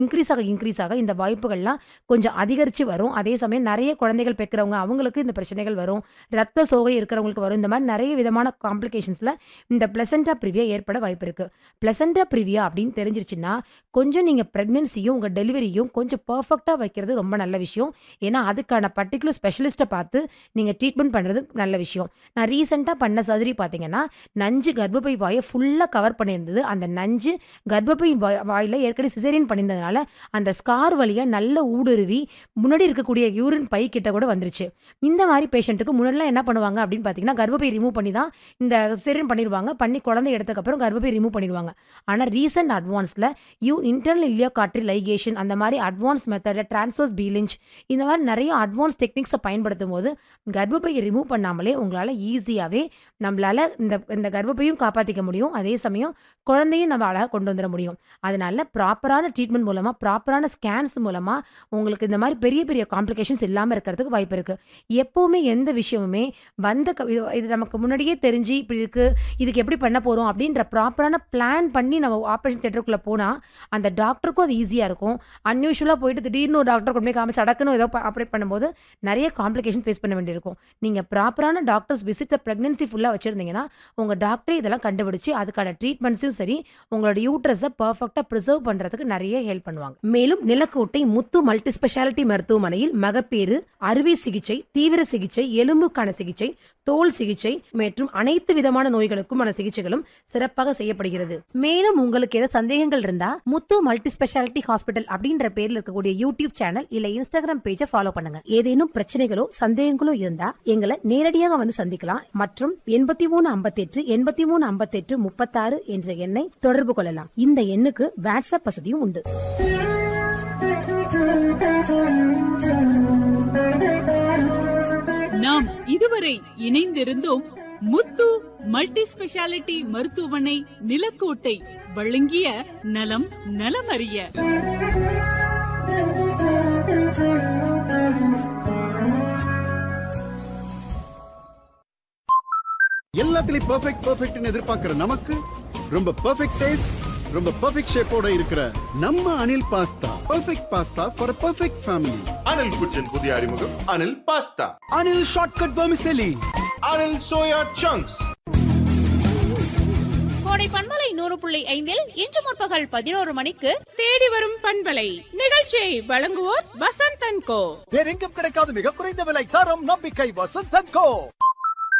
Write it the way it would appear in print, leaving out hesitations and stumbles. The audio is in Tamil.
இன்க்ரீஸ் ஆக இந்த வாய்ப்புகள்லாம் கொஞ்சம் அதிகரித்து வரும். அதே சமயம் நிறைய குழந்தைகள் பெக்கிறவங்க அவங்களுக்கு இந்த பிரச்சனைகள் வரும். ரத்த சோகை இருக்கிறவங்களுக்கு வரும். இந்த மாதிரி நிறைய விதமான காம்ப்ளிகேஷன்ஸில் இந்த பிளசண்டா ப்ரிவியா ஏற்பட வாய்ப்பு இருக்குது. பிளசண்டா ப்ரிவியா அப்படின்னு தெரிஞ்சிருச்சுன்னா கொஞ்சம் நீங்கள் ப்ரெக்னென்சியும் உங்கள் டெலிவரியும் கொஞ்சம் பர்ஃபெக்டாக வைக்கிறது ரொம்ப நல்ல விஷயம். ஏன்னா அதுக்கான பர்டிகுலர் ஸ்பெஷலிஸ்ட்டை பார்த்து நீங்கள் ட்ரீட்மெண்ட் பண்ணுறது நல்ல விஷயம். நான் ரீசெண்டாக பண்ண சர்ஜரி பார்த்தீங்கன்னா நஞ்சு கர்ப்பப்பை வாயை ஃபுல்லாக கவர் பண்ணியிருந்தது. அந்த நஞ்சு கர்ப்பப்பை வாயில் ஏற்கனவே சிசேரியன் பண்ணியிருந்ததுனால அந்த ஸ்கார் வழியாக நல்ல ஊடுருவி முன்னாடி இருக்கக்கூடிய யூரின் பை கிட்ட கூட வந்துருச்சு. இந்த மாதிரி பேஷண்ட்டுக்கு முன்னாடிலாம் என்ன பண்ணுவாங்க அப்படின்னு பார்த்தீங்கன்னா கர்ப்பப்பை ரிமூவ் பண்ணி தான் இந்த சிசேரியன் பண்ணிடுவாங்க. பண்ணி குழந்தை எடுத்ததுக்கப்புறம் கர்ப்பப்பை ரிமூவ் பண்ணிடுவாங்க. ஆனால் ரீசெண்ட் அட்வான்ஸில் இன்டர்னல் இல்லியோகார்ட்ரி லைகேஷன் அந்த மாதிரி அட்வான்ஸ் மெத்தடில் டிரான்ஸ்வர்ஸ் பீலிஞ்ச் இந்த மாதிரி நிறைய அட்வான்ஸ் டெக்னிக்ஸை பயன்படுத்தும் போது கர்ப்பப்பையை ரிமூவ் பண்ணாமலே உங்களால் ஈஸியாகவே நம்மளால் இந்த கர்ப்பப்பையும் காப்பாற்றிக்க முடியும். அதே சமயம் குழந்தையும் நம்ம அழகாக கொண்டு வந்துட முடியும். அதனால ப்ராப்பரான ட்ரீட்மெண்ட் மூலமாக ப்ராப்பரான ஸ்கேன்ஸ் மூலமாக உங்களுக்கு இந்த மாதிரி பெரிய பெரிய காம்ப்ளிகேஷன்ஸ் இல்லாமல் இருக்கிறதுக்கு வாய்ப்பு இருக்குது. எப்போவுமே எந்த விஷயமுமே இது நமக்கு முன்னாடியே தெரிஞ்சு இப்படி இருக்குது இதுக்கு எப்படி பண்ண போகிறோம் அப்படின்ற ப்ராப்பரான பிளான் பண்ணி நம்ம ஆப்ரேஷன் தியேட்டருக்குள்ளே போனால் அந்த டாக்டருக்கும் அது ஈஸியாக இருக்கும். அன்யூஷுவலாக போயிட்டு திடீர்னு ஒரு டாக்டர் கொண்டு போய் காமிச்சு அடக்குன்னு ஏதோ ஆப்ரேட் பண்ணும்போது நிறைய காம்ப்ளிகேஷன் ஃபேஸ் பண்ண வேண்டியிருக்கும். நீங்கள் ப்ராப்பரான டாக்டர்ஸ் விசிட்டை ப்ரெக்னென்சி ஃபுல்லாக வச்சுருந்தீங்கன்னா உங்கள் டாக்டரே இதெல்லாம் கண்டுபிடிச்சி அதுக்கான ட்ரீட்மெண்ட்ஸும் சரி உங்களோட யூட்ரஸை பர்ஃபெக்டாக ப்ரிசர்வ் பண்ணுறதுக்கு நிறைய ஹெல்ப் பண்ணுவாங்க. மேலும் நிலக்கோட்டை முத்து மல்டி ஸ்பெஷாலிட்டி மருத்துவமனையில் மகப்பேறு, அறுவை சிகிச்சை, தீவிர சிகிச்சை, எலும்புக்கான சிகிச்சை, தோல் சிகிச்சை மற்றும் அனைத்து விதமான நோய்களுக்குமான சிகிச்சைகளும் சிறப்பாக செய்யப்படுகிறது. மேலும் உங்களுக்கு ஏதாவது சந்தேகங்கள் இருந்தா முத்து மல்டி ஸ்பெஷாலிட்டி ஹாஸ்பிட்டல் அப்படின்ற பேர்ல இருக்கக்கூடிய யூடியூப் சேனல் இல்ல இன்ஸ்டாகிராம் பேஜை ஃபாலோ பண்ணுங்க. ஏதேனும் பிரச்சனைகளோ சந்தேகங்களோ இருந்தா எங்களை நேரடியாக வந்து சந்திக்கலாம். மற்றும் 8358 8358 36 என்ற எண்ணை தொடர்பு கொள்ளலாம். இந்த எண்ணுக்கு வாட்ஸ்அப் வசதியும் உண்டு. நாம் இதுவரை இணைந்திருந்தோம் முத்து மல்டி ஸ்பெஷாலிட்டி மருத்துவமனை நிலக்கோட்டை வழங்கிய நலம் நலமறிய. எல்லாத்துலயும் பெர்ஃபெக்ட்னு எதிர்பார்க்கிற நமக்கு ரொம்ப பெர்ஃபெக்ட் டேஸ்ட், ரொம்ப பெர்ஃபெக்ட் ஷேப்போட இருக்கிற நம்ம Anil pasta. Perfect pasta for perfect family. Anil குச்சின் புதிய அறிமுகம் Anil pasta. Anil shortcut vermicelli. Anil soya chunks. கோடை பண்பலை 100.5 இன்று முற்பகல் 11 மணிக்கு தேடி வரும் பண்பலை நிகழ்ச்சியை வழங்குவோர் வசந்த் அண்ட் கோ. வேறெங்கும் கிடைக்காத மிக குறைந்த விலை, தரம், நம்பிக்கை. வசந்த் அண்ட் கோ.